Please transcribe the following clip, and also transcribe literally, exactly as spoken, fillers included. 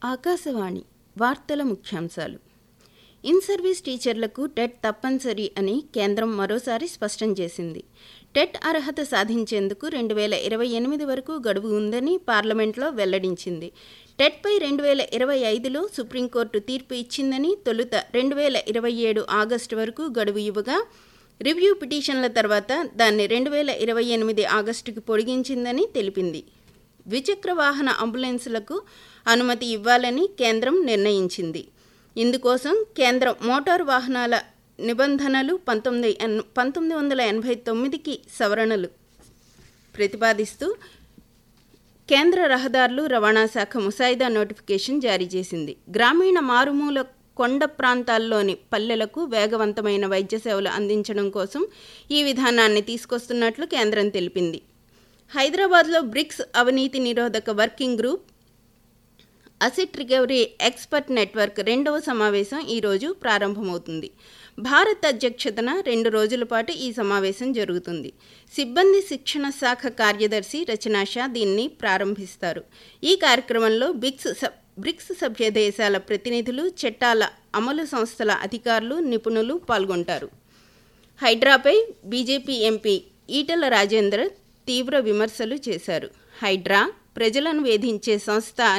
ఆకాశవాణి వార్తల ముఖ్యాంశాలు. In service టీచర్లకు టెట్ తప్పనిసరి అని కేంద్రం మరోసారి స్పష్టం చేసింది. టెట్ అర్హత సాధించేందుకు రెండు వేల ఇరవై ఎనిమిది వరకు గడువు ఉందని పార్లమెంట్లో వెల్లడించింది. టెట్పై రెండు వేల ఇరవై ఐదులో సుప్రీంకోర్టు తీర్పు ఇచ్చిందని, తొలుత రెండు వేల ఇరవై ఏడు ఆగస్టు వరకు గడువు ఇవ్వగా రివ్యూ పిటిషన్ల తర్వాత దాన్ని రెండు వేల ఇరవై ఎనిమిది ఆగస్టుకి పొడిగించిందని తెలిపింది. ద్విచక్ర వాహన అంబులెన్సులకు అనుమతి ఇవ్వాలని కేంద్రం నిర్ణయించింది. ఇందుకోసం కేంద్ర మోటారు వాహనాల నిబంధనలు పంతొమ్మిది ఎన్ పంతొమ్మిది వందల ఎనభై తొమ్మిదికి సవరణలు ప్రతిపాదిస్తూ కేంద్ర రహదారులు రవాణా శాఖ ముసాయిదా నోటిఫికేషన్ జారీ చేసింది. గ్రామీణ మారుమూల కొండ ప్రాంతాల్లోని పల్లెలకు వేగవంతమైన వైద్య సేవలు అందించడం కోసం ఈ విధానాన్ని తీసుకొస్తున్నట్లు కేంద్రం తెలిపింది. హైదరాబాద్లో బ్రిక్స్ అవినీతి నిరోధక working group asset recovery expert network రెండవ సమావేశం ఈరోజు ప్రారంభమవుతుంది. భారత్ అధ్యక్షతన రెండు రోజుల పాటు ఈ సమావేశం జరుగుతుంది. సిబ్బంది శిక్షణ శాఖ కార్యదర్శి రచనా షా దీన్ని ప్రారంభిస్తారు. ఈ కార్యక్రమంలో బిక్స్ బ్రిక్స్ సభ్య దేశాల ప్రతినిధులు, చట్టాల అమలు సంస్థల అధికారులు, నిపుణులు పాల్గొంటారు. హైడ్రాపై బీజేపీ ఎంపీ ఈటెల రాజేందర్ తీవ్ర విమర్శలు చేశారు. హైడ్రా ప్రజలను వేధించే సంస్థ